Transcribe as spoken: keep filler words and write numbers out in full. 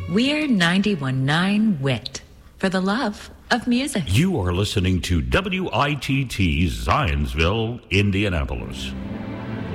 We're ninety-one point nine W I T for the love of music. You are listening to W I T T Zionsville, Indianapolis.